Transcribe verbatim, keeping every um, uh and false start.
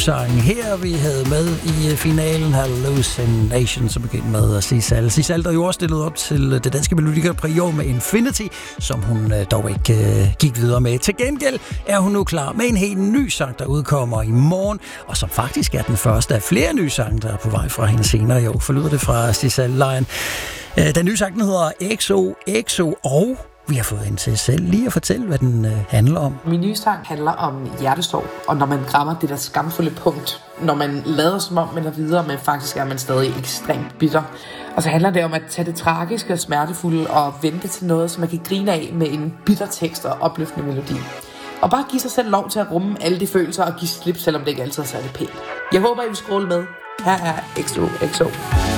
Nation her, vi havde med i finalen. Hallucination, som begyndte med at sige Sissal. Sissal, der jo også stillede op til det danske Melodi Grand Prix i år med Infinity, som hun dog ikke gik videre med. Til gengæld er hun nu klar med en helt ny sang, der udkommer i morgen, og som faktisk er den første af flere nye sange, der er på vej fra hende senere i år. Forlyder det fra Sissal Lyon. Den nye sang, den hedder X O X O, og vi har fået hende til selv lige at fortælle, hvad den øh, handler om. Min nye sang handler om hjertesorg, og når man rammer det der skamfulde punkt, når man lader som om man er videre, men faktisk er man stadig ekstremt bitter. Og så handler det om at tage det tragiske og smertefulde og vente til noget, som man kan grine af med en bitter tekst og opløftende melodi. Og bare give sig selv lov til at rumme alle de følelser og give slip, selvom det ikke altid er særlig pænt. Jeg håber, I vil scrolle med. Her er X O X O.